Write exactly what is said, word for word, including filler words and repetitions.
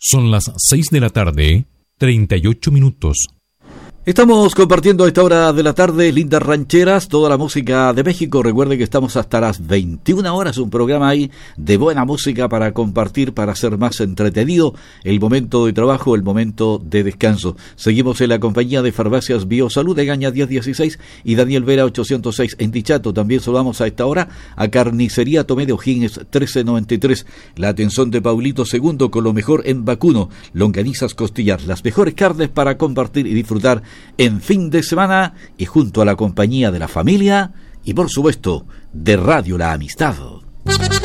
Son las seis de la tarde, treinta y ocho minutos. Estamos compartiendo a esta hora de la tarde lindas rancheras, toda la música de México. Recuerden que estamos hasta las veintiuna horas, un programa ahí de buena música para compartir, para hacer más entretenido el momento de trabajo, el momento de descanso. Seguimos en la compañía de Farmacias Biosalud de Gaña diez dieciséis y Daniel Vera ochocientos seis en Dichato. También saludamos a esta hora a Carnicería Tomé de O'Higgins trece noventa y tres. La atención de Paulito segundo con lo mejor en vacuno, longanizas, costillar, las mejores carnes para compartir y disfrutar en fin de semana y junto a la compañía de la familia y por supuesto de Radio La Amistad.